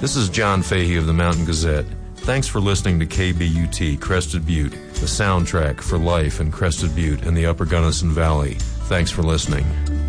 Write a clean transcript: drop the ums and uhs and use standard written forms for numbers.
This is John Fahey of the Mountain Gazette. Thanks for listening to KBUT Crested Butte, the soundtrack for life in Crested Butte and the Upper Gunnison Valley. Thanks for listening.